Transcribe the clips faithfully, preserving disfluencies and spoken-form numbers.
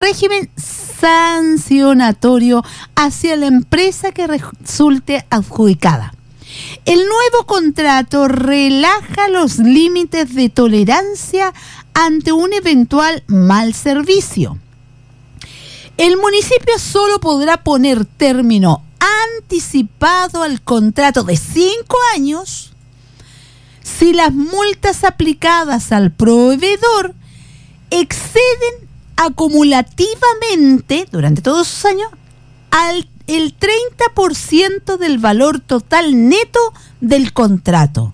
régimen sancionatorio hacia la empresa que resulte adjudicada. El nuevo contrato relaja los límites de tolerancia ante un eventual mal servicio. El municipio solo podrá poner término anticipado al contrato de cinco años si las multas aplicadas al proveedor exceden acumulativamente durante todos esos años al el treinta por ciento del valor total neto del contrato.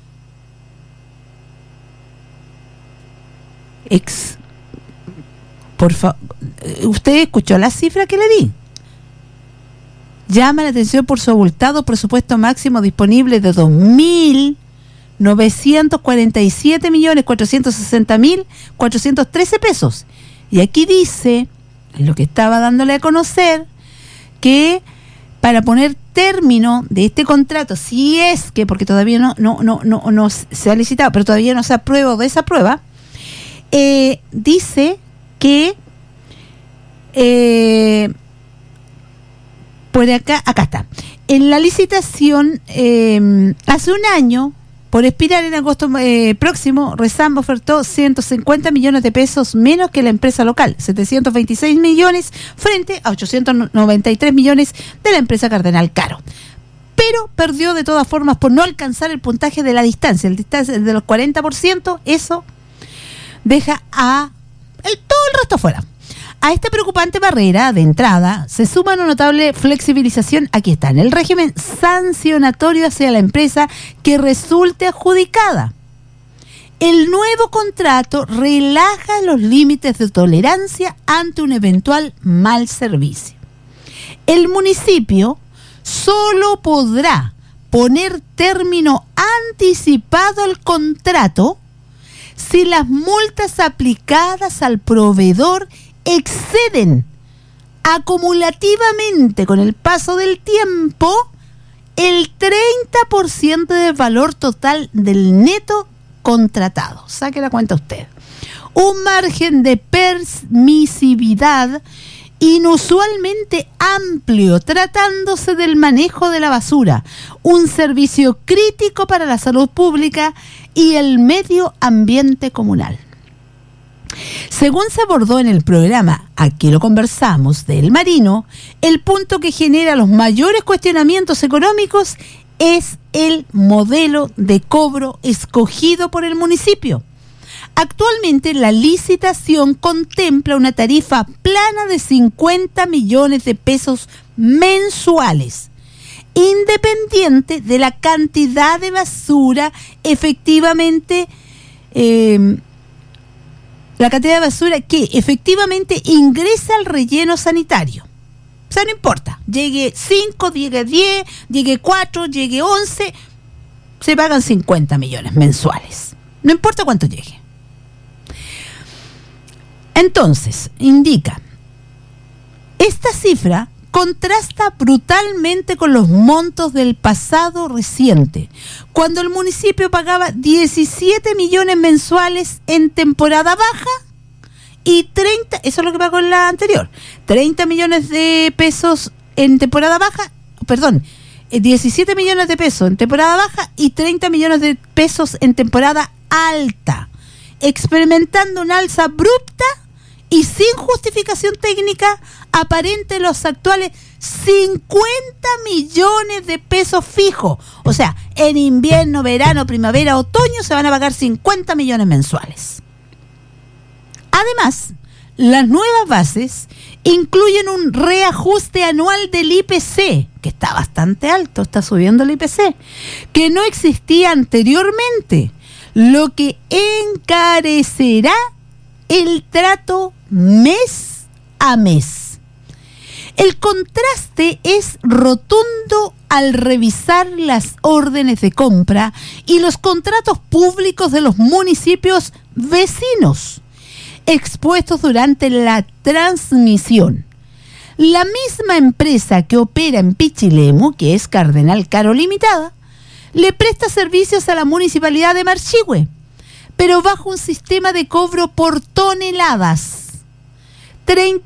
Ex, por favor, ¿usted escuchó la cifra que le di? Llama la atención por su abultado presupuesto máximo disponible de dos mil novecientos cuarenta y siete millones cuatrocientos sesenta mil cuatrocientos trece pesos. Y aquí dice, lo que estaba dándole a conocer, que para poner término de este contrato, si es que, porque todavía no no no no, no se ha licitado, pero todavía no se aprueba o desaprueba, eh, dice que eh, por acá, acá está, en la licitación eh, hace un año, por expirar en agosto eh, próximo, Resamba ofertó ciento cincuenta millones de pesos menos que la empresa local, setecientos veintiséis millones frente a ochocientos noventa y tres millones de la empresa Cardenal Caro. Pero perdió de todas formas por no alcanzar el puntaje de la distancia, el distancia de los cuarenta por ciento, eso deja a el, todo el resto afuera. A esta preocupante barrera de entrada se suma una notable flexibilización, aquí está, en el régimen sancionatorio hacia la empresa que resulte adjudicada. El nuevo contrato relaja los límites de tolerancia ante un eventual mal servicio. El municipio solo podrá poner término anticipado al contrato si las multas aplicadas al proveedor exceden acumulativamente con el paso del tiempo el treinta por ciento del valor total del neto contratado. Saque la cuenta usted. Un margen de permisividad inusualmente amplio tratándose del manejo de la basura, un servicio crítico para la salud pública y el medio ambiente comunal. Según se abordó en el programa Aquí lo conversamos del Marino, el punto que genera los mayores cuestionamientos económicos es el modelo de cobro escogido por el municipio. Actualmente la licitación contempla una tarifa plana de cincuenta millones de pesos mensuales, independiente de la cantidad de basura efectivamente eh, la cantidad de basura que efectivamente ingresa al relleno sanitario. O sea, no importa, llegue cinco, llegue diez, llegue cuatro, llegue once, se pagan cincuenta millones mensuales. No importa cuánto llegue. Entonces, indica, esta cifra contrasta brutalmente con los montos del pasado reciente, cuando el municipio pagaba diecisiete millones mensuales en temporada baja y treinta, eso es lo que pagó en la anterior, treinta millones de pesos en temporada baja, perdón, diecisiete millones de pesos en temporada baja y treinta millones de pesos en temporada alta, experimentando una alza abrupta y sin justificación técnica aparente en los actuales cincuenta millones de pesos fijos. O sea, en invierno, verano, primavera, otoño se van a pagar cincuenta millones mensuales. Además, las nuevas bases incluyen un reajuste anual del I P C, que está bastante alto, está subiendo el I P C, que no existía anteriormente, lo que encarecerá el trato mes a mes. El contraste es rotundo al revisar las órdenes de compra y los contratos públicos de los municipios vecinos expuestos durante la transmisión. La misma empresa que opera en Pichilemu, que es Cardenal Caro Limitada, le presta servicios a la municipalidad de Marchihue, pero bajo un sistema de cobro por toneladas. treinta